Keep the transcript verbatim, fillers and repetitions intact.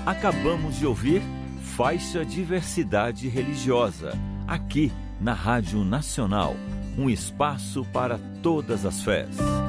Acabamos de ouvir Faixa Diversidade Religiosa, aqui na Rádio Nacional, um espaço para todas as fés.